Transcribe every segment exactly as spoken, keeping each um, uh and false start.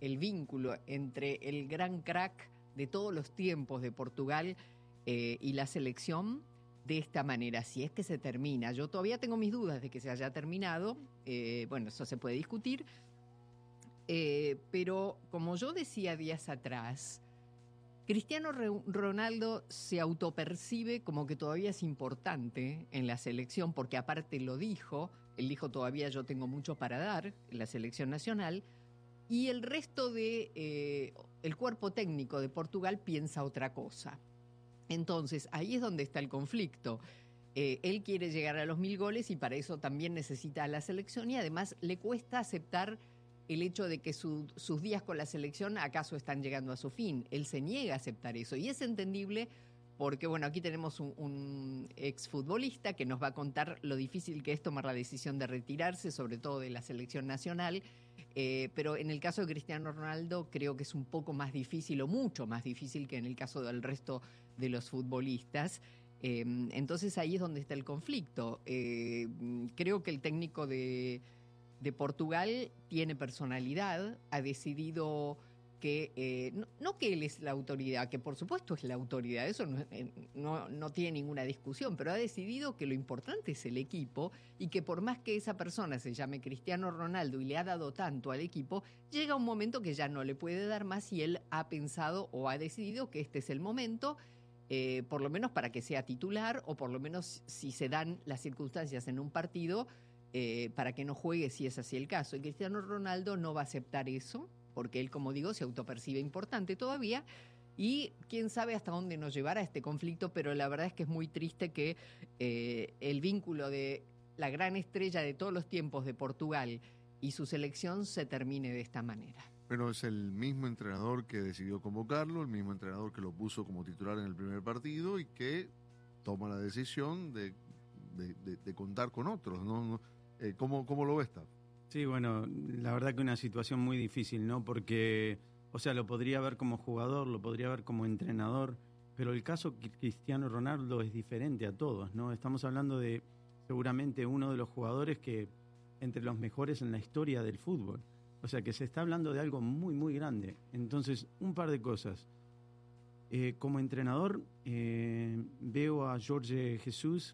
el vínculo entre el gran crack de todos los tiempos de Portugal eh, y la selección de esta manera, si es que se termina. Yo todavía tengo mis dudas de que se haya terminado, eh, bueno, eso se puede discutir, eh, pero como yo decía días atrás, Cristiano Ronaldo se autopercibe como que todavía es importante en la selección, porque aparte lo dijo, él dijo todavía yo tengo mucho para dar en la selección nacional, y el resto de eh, el cuerpo técnico de Portugal piensa otra cosa. Entonces, ahí es donde está el conflicto. Eh, él quiere llegar a los mil goles y para eso también necesita a la selección, y además le cuesta aceptar el hecho de que su, sus días con la selección acaso están llegando a su fin. Él se niega a aceptar eso y es entendible porque, bueno, aquí tenemos un, un exfutbolista que nos va a contar lo difícil que es tomar la decisión de retirarse, sobre todo de la selección nacional, eh, pero en el caso de Cristiano Ronaldo creo que es un poco más difícil o mucho más difícil que en el caso del resto de los futbolistas. Eh, entonces ahí es donde está el conflicto. Eh, creo que el técnico de... de Portugal tiene personalidad, ha decidido que, eh, no, no que él es la autoridad, que por supuesto es la autoridad, eso no, eh, no, no tiene ninguna discusión, pero ha decidido que lo importante es el equipo y que por más que esa persona se llame Cristiano Ronaldo y le ha dado tanto al equipo, llega un momento que ya no le puede dar más y él ha pensado o ha decidido que este es el momento, eh, por lo menos para que sea titular o por lo menos si se dan las circunstancias en un partido, Eh, para que no juegue si es así el caso. Y Cristiano Ronaldo no va a aceptar eso, porque él, como digo, se autopercibe importante todavía, y quién sabe hasta dónde nos llevará este conflicto, pero la verdad es que es muy triste que eh, el vínculo de la gran estrella de todos los tiempos de Portugal y su selección se termine de esta manera. Pero es el mismo entrenador que decidió convocarlo, el mismo entrenador que lo puso como titular en el primer partido y que toma la decisión de, de, de, de contar con otros, ¿no? no Eh, ¿cómo, ¿Cómo lo ves, Tav? Sí, bueno, la verdad que una situación muy difícil, ¿no? Porque, o sea, lo podría ver como jugador, lo podría ver como entrenador, pero el caso Cristiano Ronaldo es diferente a todos, ¿no? Estamos hablando de seguramente uno de los jugadores que entre los mejores en la historia del fútbol. O sea, que se está hablando de algo muy, muy grande. Entonces, un par de cosas. Eh, como entrenador, eh, veo a Jorge Jesús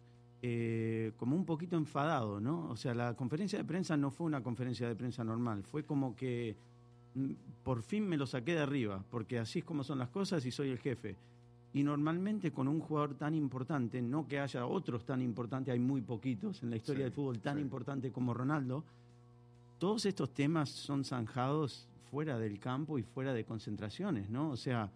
Eh, como un poquito enfadado, ¿no? O sea, la conferencia de prensa no fue una conferencia de prensa normal, fue como que m, por fin me lo saqué de arriba, porque así es como son las cosas y soy el jefe. Y normalmente con un jugador tan importante, no que haya otros tan importantes, hay muy poquitos en la historia sí, del fútbol tan sí. importante como Ronaldo, todos estos temas son zanjados fuera del campo y fuera de concentraciones, ¿no? O sea,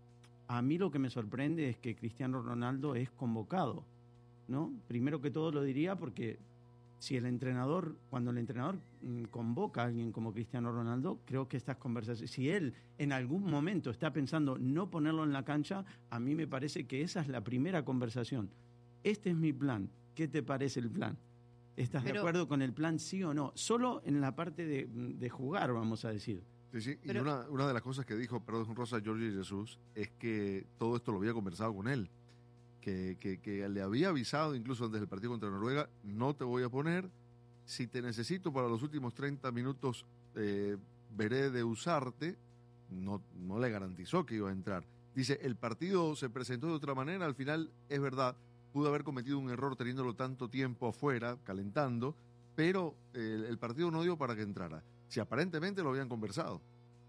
a mí lo que me sorprende es que Cristiano Ronaldo es convocado, ¿no? Primero que todo lo diría porque si el entrenador, cuando el entrenador convoca a alguien como Cristiano Ronaldo, creo que estas conversaciones, si él en algún momento está pensando no ponerlo en la cancha, a mí me parece que esa es la primera conversación. Este es mi plan, ¿qué te parece el plan? ¿Estás Pero, de acuerdo con el plan, sí o no? Solo en la parte de, de jugar, vamos a decir. Sí, sí, Pero, y una, una de las cosas que dijo, perdón, Rosa, Jorge Jesús, es que todo esto lo había conversado con él. Que, que, que le había avisado incluso antes del partido contra Noruega, no te voy a poner, si te necesito para los últimos treinta minutos eh, veré de usarte, no, no le garantizó que iba a entrar. Dice, el partido se presentó de otra manera, al final es verdad, pudo haber cometido un error teniéndolo tanto tiempo afuera, calentando, pero el, el partido no dio para que entrara, si aparentemente lo habían conversado.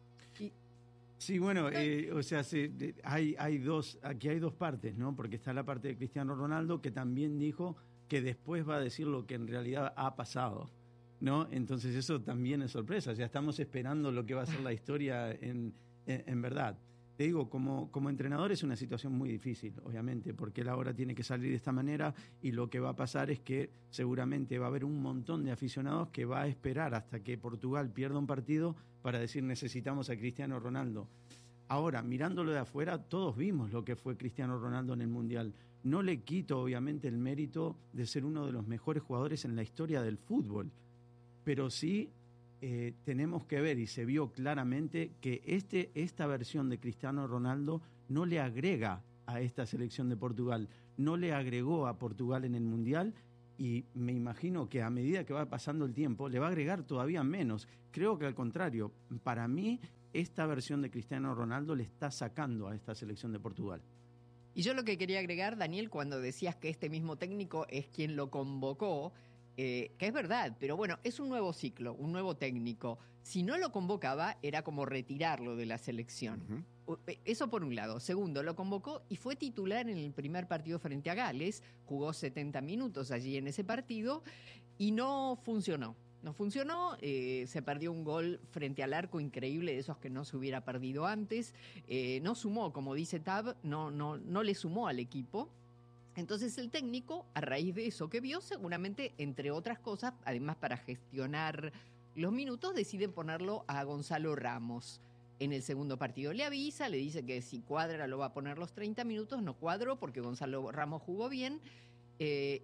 Y Sí, bueno, eh, o sea, se, de, hay, hay dos, aquí hay dos partes, ¿no? Porque está la parte de Cristiano Ronaldo que también dijo que después va a decir lo que en realidad ha pasado, ¿no? Entonces eso también es sorpresa, ya estamos esperando lo que va a ser la historia en, en, en verdad. Te digo, como, como entrenador es una situación muy difícil, obviamente, porque él ahora tiene que salir de esta manera y lo que va a pasar es que seguramente va a haber un montón de aficionados que va a esperar hasta que Portugal pierda un partido para decir necesitamos a Cristiano Ronaldo. Ahora, mirándolo de afuera, todos vimos lo que fue Cristiano Ronaldo en el Mundial. No le quito, obviamente, el mérito de ser uno de los mejores jugadores en la historia del fútbol, pero sí... Eh, tenemos que ver, y se vio claramente, que este, esta versión de Cristiano Ronaldo no le agrega a esta selección de Portugal, no le agregó a Portugal en el Mundial, y me imagino que a medida que va pasando el tiempo le va a agregar todavía menos. Creo que al contrario, para mí esta versión de Cristiano Ronaldo le está sacando a esta selección de Portugal. Y yo lo que quería agregar, Daniel, cuando decías que este mismo técnico es quien lo convocó, eh, que es verdad, pero bueno, es un nuevo ciclo, un nuevo técnico. Si no lo convocaba, era como retirarlo de la selección. Uh-huh. Eso por un lado. Segundo, lo convocó y fue titular en el primer partido frente a Gales, jugó setenta minutos allí en ese partido y no funcionó. No funcionó, eh, se perdió un gol frente al arco increíble, de esos que no se hubiera perdido antes. Eh, no sumó, como dice Tab, no, no, no le sumó al equipo. Entonces el técnico, a raíz de eso que vio, seguramente, entre otras cosas, además para gestionar los minutos, decide ponerlo a Gonzalo Ramos. En el segundo partido le avisa, le dice que si cuadra lo va a poner los treinta minutos, no cuadró porque Gonzalo Ramos jugó bien. Eh,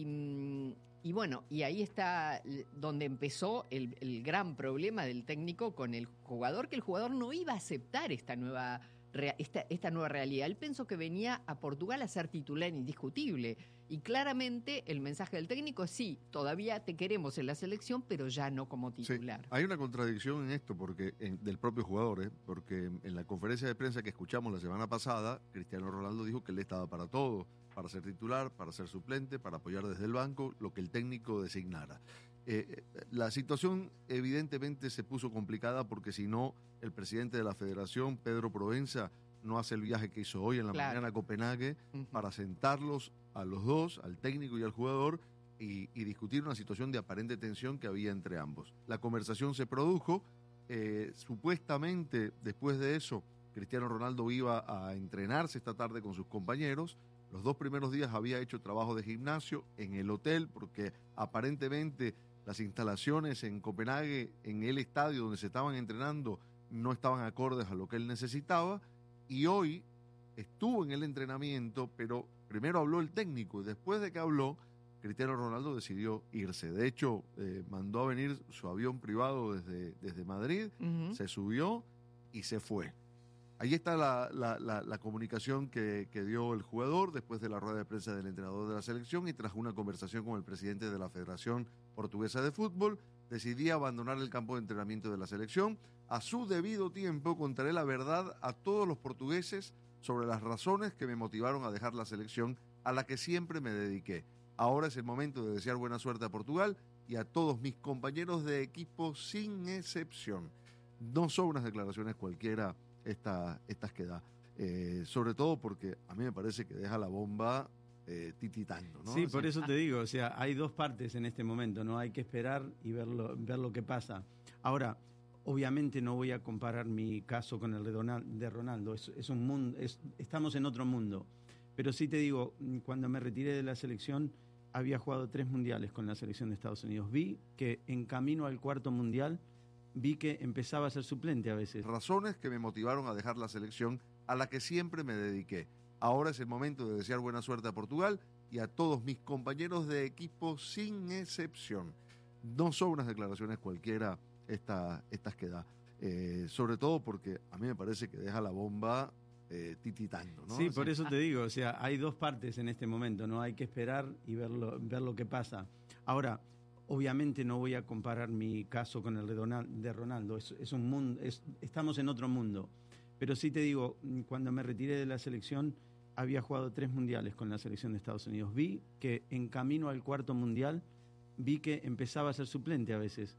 y, y bueno, y ahí está donde empezó el, el gran problema del técnico con el jugador, que el jugador no iba a aceptar esta nueva Esta, esta nueva realidad. Él pensó que venía a Portugal a ser titular indiscutible y claramente el mensaje del técnico es sí, todavía te queremos en la selección, pero ya no como titular. Sí, hay una contradicción en esto porque en, del propio jugador, ¿eh? Porque en la conferencia de prensa que escuchamos la semana pasada, Cristiano Ronaldo dijo que él estaba para todo, para ser titular, para ser suplente, para apoyar desde el banco, lo que el técnico designara. Eh, la situación evidentemente se puso complicada porque si no, el presidente de la federación, Pedro Provenza, no hace el viaje que hizo hoy en la claro. mañana a Copenhague uh-huh. para sentarlos a los dos, al técnico y al jugador, y, y discutir una situación de aparente tensión que había entre ambos. La conversación se produjo, eh, supuestamente después de eso, Cristiano Ronaldo iba a entrenarse esta tarde con sus compañeros. Los dos primeros días había hecho trabajo de gimnasio en el hotel porque aparentemente las instalaciones en Copenhague, en el estadio donde se estaban entrenando, no estaban acordes a lo que él necesitaba. Y hoy estuvo en el entrenamiento, pero primero habló el técnico y después de que habló, Cristiano Ronaldo decidió irse. De hecho, eh, mandó a venir su avión privado desde, desde Madrid, uh-huh. se subió y se fue. Ahí está la, la, la, la comunicación que, que dio el jugador después de la rueda de prensa del entrenador de la selección y tras una conversación con el presidente de la Federación Portuguesa de Fútbol, decidí abandonar el campo de entrenamiento de la selección. A su debido tiempo contaré la verdad a todos los portugueses sobre las razones que me motivaron a dejar la selección a la que siempre me dediqué. Ahora es el momento de desear buena suerte a Portugal y a todos mis compañeros de equipo sin excepción. No son unas declaraciones cualquiera esta, estas que da, eh, sobre todo porque a mí me parece que deja la bomba eh, tititando, ¿no? Sí, Así. por eso te digo, o sea, hay dos partes en este momento, ¿no? Hay que esperar y verlo, ver lo que pasa. Ahora, obviamente no voy a comparar mi caso con el de, Donald, de Ronaldo, es, es un mundo, es, estamos en otro mundo, pero sí te digo, cuando me retiré de la selección, había jugado tres mundiales con la selección de Estados Unidos. Vi que en camino al cuarto mundial, vi que empezaba a ser suplente a veces. Razones que me motivaron a dejar la selección a la que siempre me dediqué. Ahora es el momento de desear buena suerte a Portugal y a todos mis compañeros de equipo sin excepción. No son unas declaraciones cualquiera esta, estas que da, eh, sobre todo porque a mí me parece que deja la bomba eh, tititando, ¿no? Sí, Así. por eso te digo, o sea, hay dos partes en este momento, ¿no? Hay que esperar y verlo, ver lo que pasa. Ahora, obviamente no voy a comparar mi caso con el de, Donald, de Ronaldo, es, es un mundo, es, estamos en otro mundo. Pero sí te digo, cuando me retiré de la selección, había jugado tres mundiales con la selección de Estados Unidos. Vi que en camino al cuarto mundial, vi que empezaba a ser suplente a veces.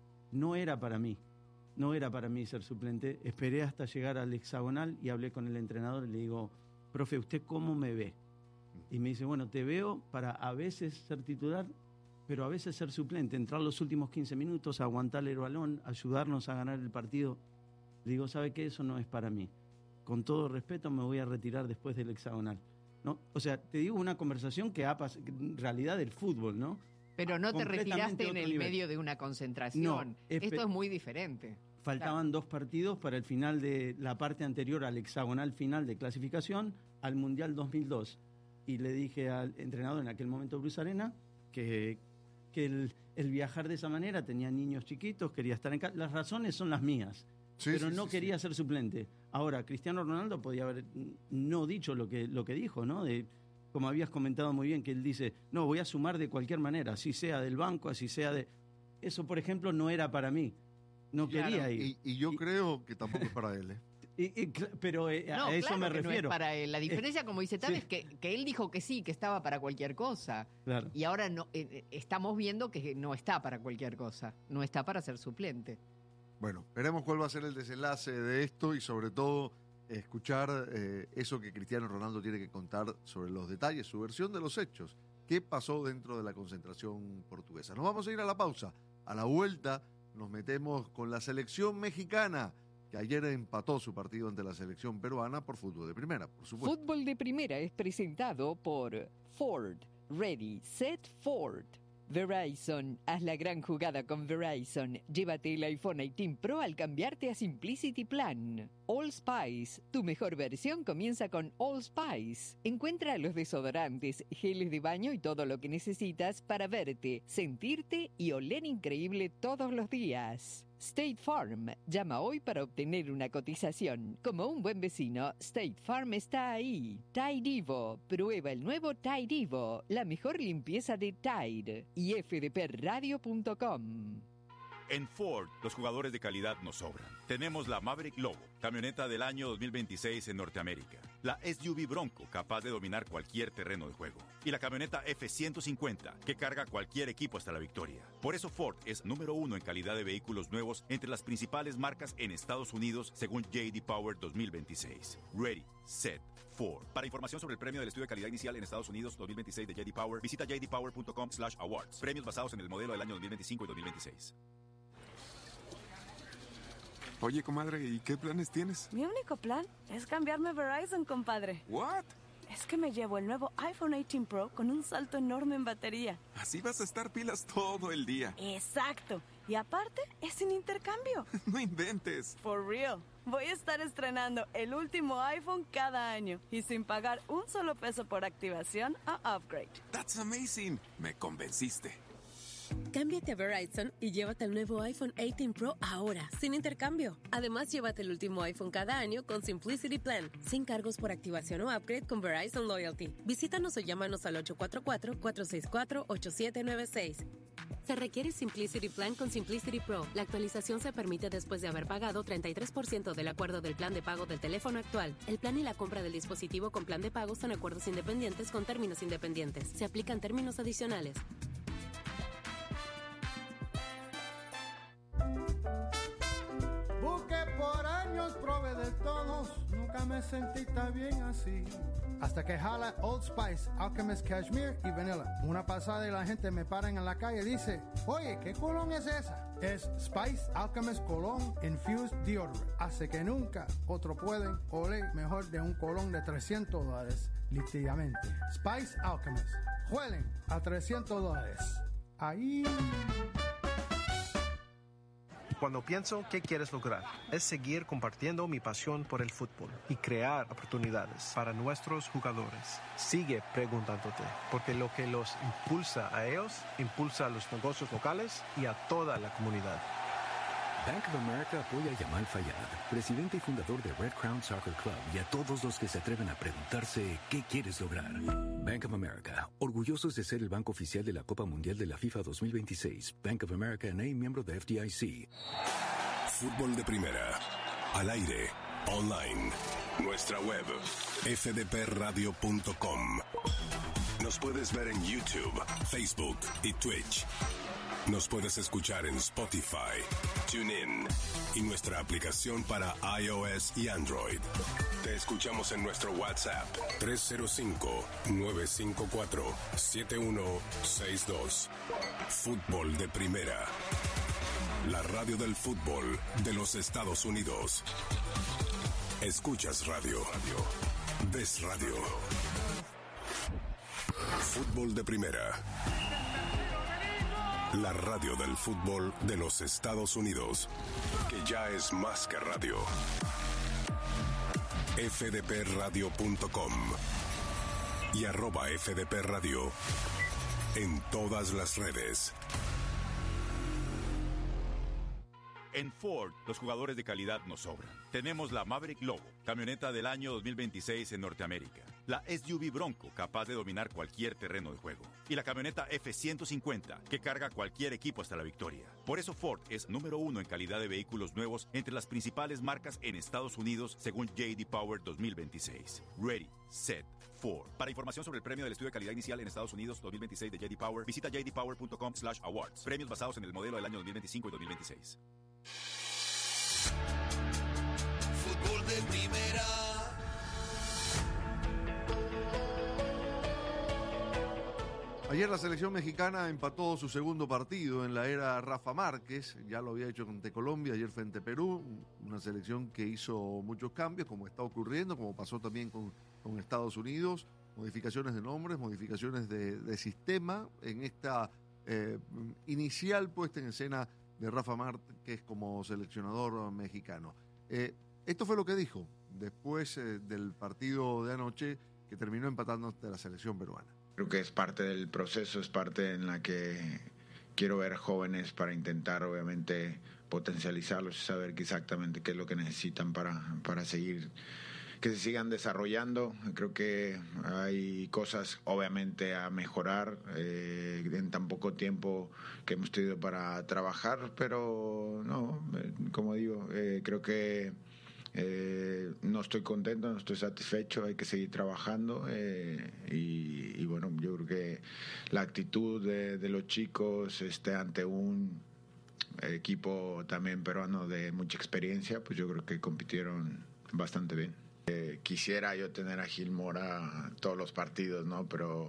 No era para mí, no era para mí ser suplente. Esperé hasta llegar al hexagonal y hablé con el entrenador y le digo, profe, ¿usted cómo me ve? Y me dice, bueno, te veo para a veces ser titular, pero a veces ser suplente, entrar los últimos quince minutos, aguantar el balón, ayudarnos a ganar el partido. Le digo, ¿sabe qué? Eso no es para mí. Con todo respeto me voy a retirar después del hexagonal, ¿no? O sea, te digo una conversación que ha pasado, en realidad del fútbol, ¿no? Pero no te retiraste en el nivel. Medio de una concentración. No, Esto es muy diferente. Faltaban claro. dos partidos para el final de la parte anterior al hexagonal final de clasificación al Mundial dos mil dos. Y le dije al entrenador en aquel momento, Bruce Arena, que, que el, el viajar de esa manera, tenía niños chiquitos, quería estar en casa. Las razones son las mías, sí, pero sí, no sí, quería sí. ser suplente. Ahora, Cristiano Ronaldo podía haber no dicho lo que, lo que dijo, ¿no? De, como habías comentado muy bien, que él dice, no, voy a sumar de cualquier manera, así sea del banco, así sea de... Eso, por ejemplo, no era para mí. no Claro. quería ir. Y, y yo Y- creo que tampoco es para él. ¿eh? Y- y cl- pero eh, No, a eso claro me que no es refiero. para él. La diferencia, como dice Tavi, Sí. es que, que él dijo que sí, que estaba para cualquier cosa. Claro. Y ahora no eh, eh, estamos viendo que no está para cualquier cosa. No está para ser suplente. Bueno, veremos cuál va a ser el desenlace de esto y sobre todo escuchar eh, eso que Cristiano Ronaldo tiene que contar sobre los detalles, su versión de los hechos. ¿Qué pasó dentro de la concentración portuguesa? Nos vamos a ir a la pausa. A la vuelta nos metemos con la selección mexicana, que ayer empató su partido ante la selección peruana por fútbol de primera, por supuesto. Fútbol de Primera es presentado por Ford. Ready, Set, Ford. Verizon, haz la gran jugada con Verizon. Llévate el iPhone dieciocho Pro al cambiarte a Simplicity Plan. All Spice, tu mejor versión comienza con All Spice. Encuentra los desodorantes, geles de baño y todo lo que necesitas para verte, sentirte y oler increíble todos los días. State Farm, llama hoy para obtener una cotización. Como un buen vecino, State Farm está ahí. Tide Evo, prueba el nuevo Tide Evo, la mejor limpieza de Tide. Y f d p radio punto com. En Ford, los jugadores de calidad nos sobran. Tenemos la Maverick Lobo, camioneta del año dos mil veintiséis en Norteamérica. La S U V Bronco, capaz de dominar cualquier terreno de juego. Y la camioneta F ciento cincuenta, que carga cualquier equipo hasta la victoria. Por eso Ford es número uno en calidad de vehículos nuevos entre las principales marcas en Estados Unidos, según J D Power dos mil veintiséis. Ready, Set, Ford. Para información sobre el premio del estudio de calidad inicial en Estados Unidos dos mil veintiséis de J D Power, visita j d power punto com slash awards. Premios basados en el modelo del año dos mil veinticinco y dos mil veintiséis. Oye, comadre, ¿y qué planes tienes? Mi único plan es cambiarme a Verizon, compadre. ¿What? Es que me llevo el nuevo iPhone dieciocho Pro con un salto enorme en batería. Así vas a estar pilas todo el día. Exacto. Y aparte, es sin intercambio. No inventes. For real. Voy a estar estrenando el último iPhone cada año y sin pagar un solo peso por activación o upgrade. That's amazing. Me convenciste. Cámbiate a Verizon y llévate el nuevo iPhone dieciocho Pro ahora, sin intercambio. Además, llévate el último iPhone cada año con Simplicity Plan, sin cargos por activación o upgrade con Verizon Loyalty. Visítanos o llámanos al ocho cuatro cuatro, cuatro seis cuatro, ocho siete nueve seis. Se requiere Simplicity Plan con Simplicity Pro. La actualización se permite después de haber pagado treinta y tres por ciento del acuerdo del plan de pago del teléfono actual. El plan y la compra del dispositivo con plan de pago son acuerdos independientes con términos independientes. Se aplican términos adicionales. Busqué por años, probé de todos, nunca me sentí tan bien así. Hasta que jala Old Spice, Alchemist Cashmere y Vanilla. Una pasada y la gente me para en la calle y dice, oye, ¿qué colón es esa? Es Spice Alchemist Cologne Infused Deodorant. Hace que nunca otro pueden oler mejor de un colón de trescientos dólares, literalmente. Spice Alchemist. Huelen a trescientos dólares. Ahí... Cuando pienso qué quieres lograr, es seguir compartiendo mi pasión por el fútbol y crear oportunidades para nuestros jugadores. Sigue preguntándote, porque lo que los impulsa a ellos, impulsa a los negocios locales y a toda la comunidad. Bank of America apoya a Yamal Fayad, presidente y fundador de Red Crown Soccer Club, y a todos los que se atreven a preguntarse qué quieres lograr. Bank of America, orgullosos de ser el banco oficial de la Copa Mundial de la FIFA dos mil veintiséis. Bank of America N A, miembro de F D I C. Fútbol de Primera, al aire, online, nuestra web, f d p radio punto com. Nos puedes ver en YouTube, Facebook y Twitch. Nos puedes escuchar en Spotify, TuneIn y nuestra aplicación para iOS y Android. Te escuchamos en nuestro WhatsApp tres cero cinco, nueve cinco cuatro, siete uno seis dos. Fútbol de Primera. La radio del fútbol de los Estados Unidos. Escuchas radio. Ves radio. Fútbol de Primera. La radio del fútbol de los Estados Unidos, que ya es más que radio. f d p radio punto com y arroba F D P Radio en todas las redes. En Ford, los jugadores de calidad nos sobran. Tenemos la Maverick Lobo, camioneta del año dos mil veintiséis en Norteamérica. La S U V Bronco, capaz de dominar cualquier terreno de juego. Y la camioneta F ciento cincuenta, que carga cualquier equipo hasta la victoria. Por eso Ford es número uno en calidad de vehículos nuevos entre las principales marcas en Estados Unidos, según J D Power dos mil veintiséis. Ready, set, Ford. Para información sobre el premio del estudio de calidad inicial en Estados Unidos dos mil veintiséis de J D Power, visita j d power punto com slash awards. Premios basados en el modelo del año dos mil veinticinco y dos mil veintiséis. Fútbol de primera. Ayer la selección mexicana empató su segundo partido en la era Rafa Márquez, ya lo había hecho ante Colombia, ayer frente a Perú, una selección que hizo muchos cambios, como está ocurriendo, como pasó también con, con Estados Unidos, modificaciones de nombres, modificaciones de, de sistema en esta eh, inicial puesta en escena de Rafa Márquez como seleccionador mexicano. Eh, esto fue lo que dijo después eh, del partido de anoche que terminó empatando ante la selección peruana. Creo que es parte del proceso, es parte en la que quiero ver jóvenes para intentar obviamente potencializarlos y saber exactamente qué es lo que necesitan para, para seguir, que se sigan desarrollando. Creo que hay cosas obviamente a mejorar eh, en tan poco tiempo que hemos tenido para trabajar, pero no, eh, como digo, eh, creo que Eh, no estoy contento, no estoy satisfecho, hay que seguir trabajando eh, y, y bueno, yo creo que la actitud de, de los chicos este, ante un equipo también peruano de mucha experiencia, pues yo creo que compitieron bastante bien. Eh, quisiera yo tener a Gil Mora todos los partidos, ¿no? Pero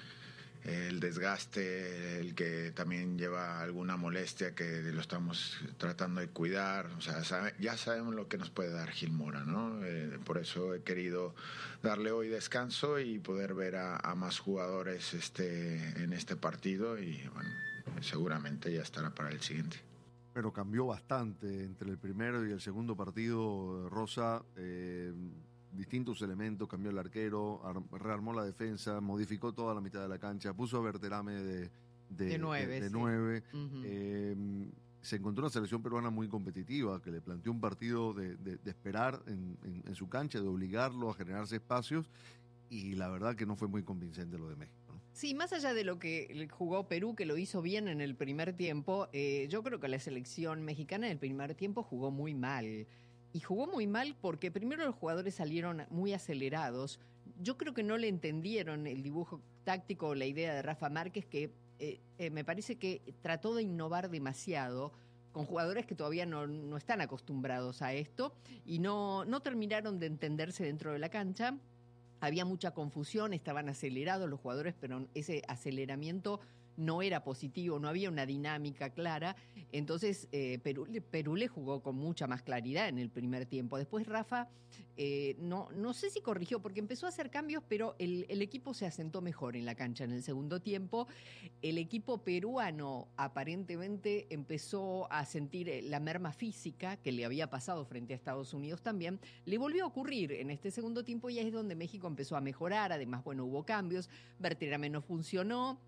el desgaste, el que también lleva alguna molestia que lo estamos tratando de cuidar, o sea, sabe, ya sabemos lo que nos puede dar Gil Mora, ¿no? Eh, por eso he querido darle hoy descanso y poder ver a, a más jugadores este, en este partido y bueno, seguramente ya estará para el siguiente. Pero cambió bastante entre el primero y el segundo partido, Rosa, eh, distintos elementos, cambió el arquero, rearmó la defensa, modificó toda la mitad de la cancha, puso a Berterame de, de, de nueve. De, de sí. nueve. Uh-huh. eh, se encontró una selección peruana muy competitiva, que le planteó un partido de, de, de esperar en, en, en su cancha, de obligarlo a generarse espacios, y la verdad que no fue muy convincente lo de México, ¿no? Sí, más allá de lo que jugó Perú, que lo hizo bien en el primer tiempo, eh, yo creo que la selección mexicana en el primer tiempo jugó muy mal. Y jugó muy mal porque primero los jugadores salieron muy acelerados. Yo creo que no le entendieron el dibujo táctico o la idea de Rafa Márquez, que eh, eh, me parece que trató de innovar demasiado con jugadores que todavía no, no están acostumbrados a esto y no, no terminaron de entenderse dentro de la cancha. Había mucha confusión, estaban acelerados los jugadores, pero ese aceleramiento no era positivo, no había una dinámica clara. Entonces eh, Perú, Perú le jugó con mucha más claridad en el primer tiempo. Después Rafa, eh, no, no sé si corrigió, porque empezó a hacer cambios, pero el, el equipo se asentó mejor en la cancha en el segundo tiempo. El equipo peruano aparentemente empezó a sentir la merma física que le había pasado frente a Estados Unidos también. Le volvió a ocurrir en este segundo tiempo y ahí es donde México empezó a mejorar. Además, bueno, hubo cambios. Berterame no funcionó.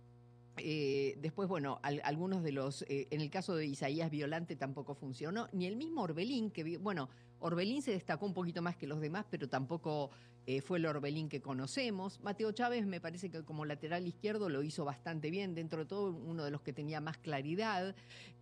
Eh, después, bueno, al, algunos de los, eh, en el caso de Isaías Violante tampoco funcionó, ni el mismo Orbelín, que bueno, Orbelín se destacó un poquito más que los demás, pero tampoco eh, fue el Orbelín que conocemos. Mateo Chávez me parece que como lateral izquierdo lo hizo bastante bien, dentro de todo uno de los que tenía más claridad.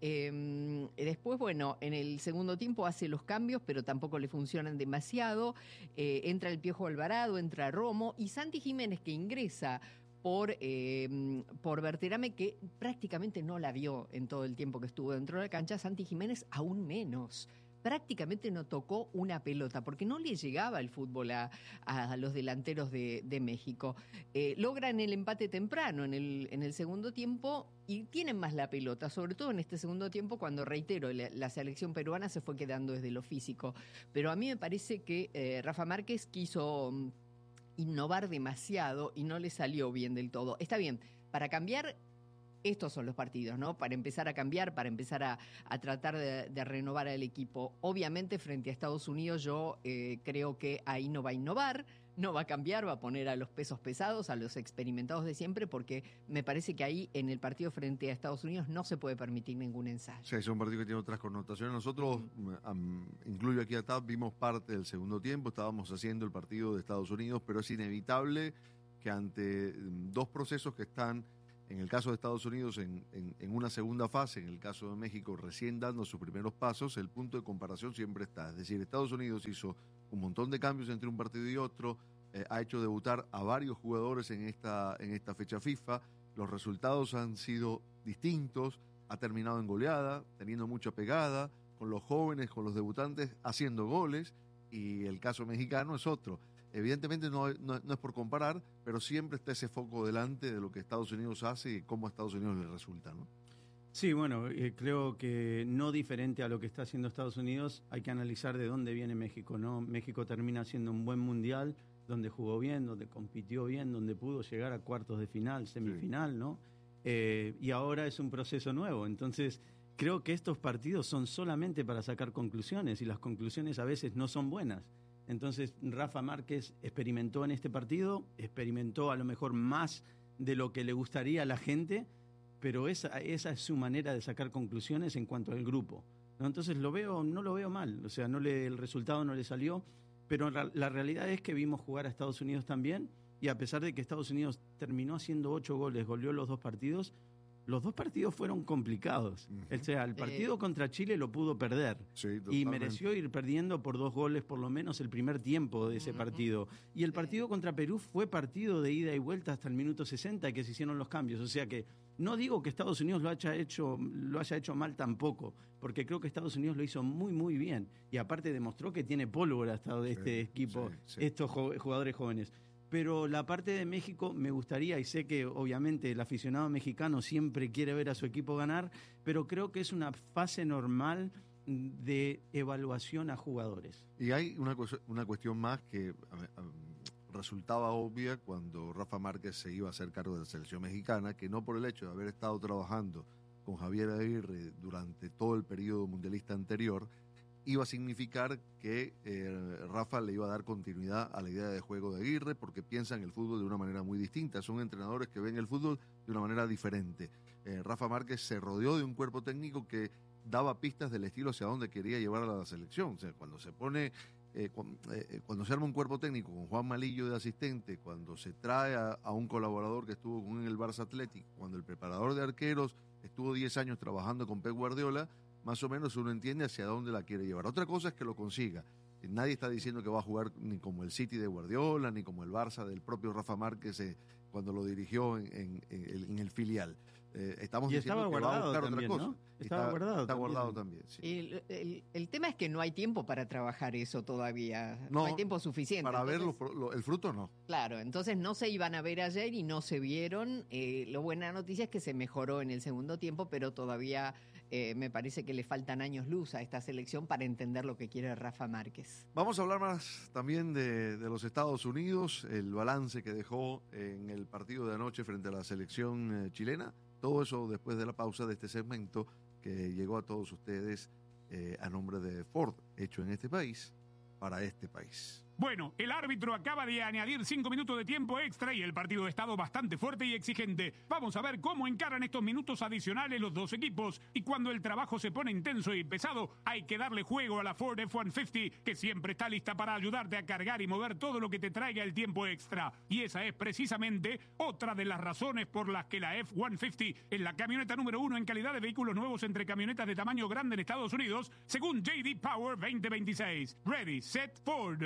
Eh, después, bueno, en el segundo tiempo hace los cambios, pero tampoco le funcionan demasiado. Eh, entra el Piojo Alvarado, entra Romo y Santi Jiménez, que ingresa por, eh, por Berterame, que prácticamente no la vio en todo el tiempo que estuvo dentro de la cancha. Santi Jiménez aún menos. Prácticamente no tocó una pelota porque no le llegaba el fútbol a, a los delanteros de, de México. Eh, logran el empate temprano en el, en el segundo tiempo y tienen más la pelota, sobre todo en este segundo tiempo cuando, reitero, la, la selección peruana se fue quedando desde lo físico. Pero a mí me parece que eh, Rafa Márquez quiso innovar demasiado y no le salió bien del todo. Está bien, para cambiar, estos son los partidos, ¿no? Para empezar a cambiar, para empezar a, a tratar de, de renovar al equipo. Obviamente, frente a Estados Unidos, yo eh, creo que ahí no va a innovar, no va a cambiar, va a poner a los pesos pesados, a los experimentados de siempre, porque me parece que ahí en el partido frente a Estados Unidos no se puede permitir ningún ensayo. Sí, es un partido que tiene otras connotaciones. Nosotros, um, incluyo aquí a Tab, vimos parte del segundo tiempo, estábamos haciendo el partido de Estados Unidos, pero es inevitable que ante dos procesos que están, en el caso de Estados Unidos, en, en, en una segunda fase, en el caso de México, recién dando sus primeros pasos, el punto de comparación siempre está. Es decir, Estados Unidos hizo un montón de cambios entre un partido y otro, eh, ha hecho debutar a varios jugadores en esta, en esta fecha FIFA, los resultados han sido distintos, ha terminado en goleada, teniendo mucha pegada, con los jóvenes, con los debutantes, haciendo goles, y el caso mexicano es otro. Evidentemente no, no, no es por comparar, pero siempre está ese foco delante de lo que Estados Unidos hace y cómo a Estados Unidos le resulta, ¿no? Sí, bueno, eh, creo que no diferente a lo que está haciendo Estados Unidos, hay que analizar de dónde viene México, ¿no? México termina siendo un buen mundial, donde jugó bien, donde compitió bien, donde pudo llegar a cuartos de final, semifinal, sí. ¿no? Eh, y ahora es un proceso nuevo, entonces creo que estos partidos son solamente para sacar conclusiones y las conclusiones a veces no son buenas. Entonces Rafa Márquez experimentó en este partido, experimentó a lo mejor más de lo que le gustaría a la gente, pero esa, esa es su manera de sacar conclusiones en cuanto al grupo, ¿no? Entonces lo veo, no lo veo mal, o sea, no le, el resultado no le salió, pero la, la realidad es que vimos jugar a Estados Unidos también, y a pesar de que Estados Unidos terminó haciendo ocho goles, goleó los dos partidos, los dos partidos fueron complicados. Uh-huh. O sea, el partido eh, contra Chile lo pudo perder. Sí, y mereció ir perdiendo por dos goles por lo menos el primer tiempo de ese uh-huh. partido. Y el partido contra Perú fue partido de ida y vuelta hasta el minuto sesenta que se hicieron los cambios. O sea que no digo que Estados Unidos lo haya hecho, lo haya hecho mal tampoco, porque creo que Estados Unidos lo hizo muy, muy bien. Y aparte demostró que tiene pólvora hasta de este sí, equipo, sí, sí. estos jugadores jóvenes. Pero la parte de México me gustaría, y sé que obviamente el aficionado mexicano siempre quiere ver a su equipo ganar, pero creo que es una fase normal de evaluación a jugadores. Y hay una, una cuestión más que um, resultaba obvia cuando Rafa Márquez se iba a hacer cargo de la selección mexicana, que no por el hecho de haber estado trabajando con Javier Aguirre durante todo el periodo mundialista anterior, iba a significar que eh, Rafa le iba a dar continuidad a la idea de juego de Aguirre, porque piensan el fútbol de una manera muy distinta. Son entrenadores que ven el fútbol de una manera diferente. Eh, Rafa Márquez se rodeó de un cuerpo técnico que daba pistas del estilo hacia dónde quería llevar a la selección. O sea, cuando se pone, eh, cuando, eh, cuando se arma un cuerpo técnico con Juan Malillo de asistente, cuando se trae a, a un colaborador que estuvo con el Barça Athletic, cuando el preparador de arqueros estuvo diez años trabajando con Pep Guardiola, más o menos uno entiende hacia dónde la quiere llevar. Otra cosa es que lo consiga. Nadie está diciendo que va a jugar ni como el City de Guardiola, ni como el Barça del propio Rafa Márquez eh, cuando lo dirigió en, en, en, en el filial. Eh, estamos y diciendo estaba que guardado va a buscar también, otra cosa. ¿no? Estaba está, guardado está también. guardado también, sí. El, el, el tema es que no hay tiempo para trabajar eso todavía. No, no hay tiempo suficiente. Para entonces, ver lo, lo, el fruto, no. Claro, entonces no se iban a ver ayer y no se vieron. Eh, lo buena noticia es que se mejoró en el segundo tiempo, pero todavía eh, me parece que le faltan años luz a esta selección para entender lo que quiere Rafa Márquez. Vamos a hablar más también de, de los Estados Unidos, el balance que dejó en el partido de anoche frente a la selección eh, chilena. Todo eso después de la pausa de este segmento que llegó a todos ustedes eh, a nombre de Ford, hecho en este país, para este país. Bueno, el árbitro acaba de añadir cinco minutos de tiempo extra y el partido ha estado bastante fuerte y exigente. Vamos a ver cómo encaran estos minutos adicionales los dos equipos. Y cuando el trabajo se pone intenso y pesado, hay que darle juego a la Ford F ciento cincuenta, que siempre está lista para ayudarte a cargar y mover todo lo que te traiga el tiempo extra. Y esa es precisamente otra de las razones por las que la F ciento cincuenta es la camioneta número uno en calidad de vehículos nuevos entre camionetas de tamaño grande en Estados Unidos, según J D Power veinte veintiséis. Ready, set, Ford.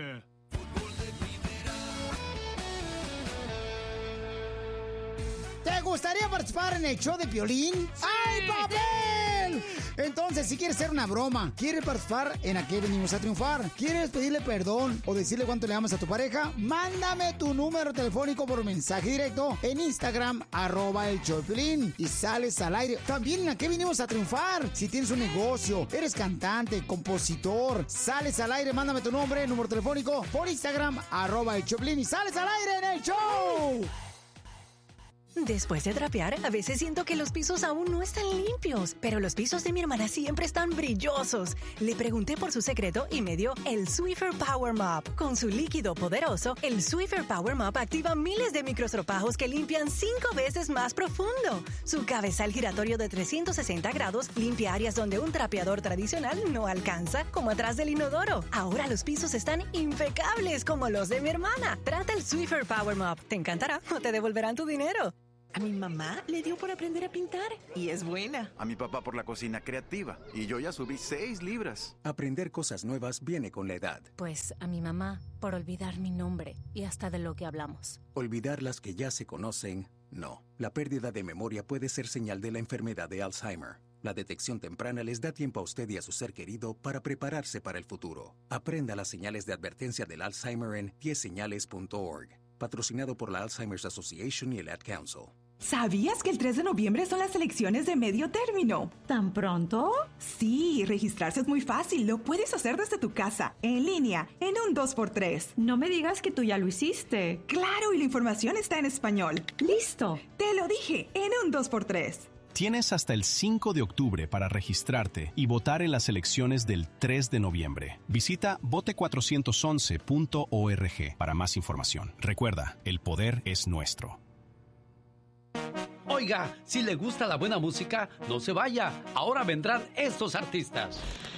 ¿Te gustaría participar en el show de Piolín? ¡Sí! ¡Ay, papel! Entonces, si quieres hacer una broma, quieres participar en ¿A qué venimos a triunfar? ¿Quieres pedirle perdón o decirle cuánto le amas a tu pareja? Mándame tu número telefónico por mensaje directo en Instagram, arroba el show de Piolín, y sales al aire. También en ¿A qué venimos a triunfar? Si tienes un negocio, eres cantante, compositor, sales al aire, mándame tu nombre, número telefónico por Instagram, arroba el show de Piolín, y sales al aire en el show. Después de trapear, a veces siento que los pisos aún no están limpios, pero los pisos de mi hermana siempre están brillosos. Le pregunté por su secreto y me dio el Swiffer Power Mop. Con su líquido poderoso, el Swiffer Power Mop activa miles de microstropajos que limpian cinco veces más profundo. Su cabezal giratorio de trescientos sesenta grados limpia áreas donde un trapeador tradicional no alcanza, como atrás del inodoro. Ahora los pisos están impecables como los de mi hermana. Trata el Swiffer Power Mop. Te encantará o te devolverán tu dinero. A mi mamá le dio por aprender a pintar y es buena. A mi papá por la cocina creativa y yo ya subí seis libras. Aprender cosas nuevas viene con la edad. Pues a mi mamá por olvidar mi nombre y hasta de lo que hablamos. Olvidar las que ya se conocen, no. La pérdida de memoria puede ser señal de la enfermedad de Alzheimer. La detección temprana les da tiempo a usted y a su ser querido para prepararse para el futuro. Aprenda las señales de advertencia del Alzheimer en diez señales punto org. Patrocinado por la Alzheimer's Association y el Ad Council. ¿Sabías que el tres de noviembre son las elecciones de medio término? ¿Tan pronto? Sí, registrarse es muy fácil. Lo puedes hacer desde tu casa, en línea, en un dos por tres. No me digas que tú ya lo hiciste. Claro, y la información está en español. ¡Listo! Te lo dije, en un dos por tres. Tienes hasta el cinco de octubre para registrarte y votar en las elecciones del tres de noviembre. Visita vote cuatrocientos once punto org para más información. Recuerda, el poder es nuestro. Oiga, si le gusta la buena música, no se vaya. Ahora vendrán estos artistas.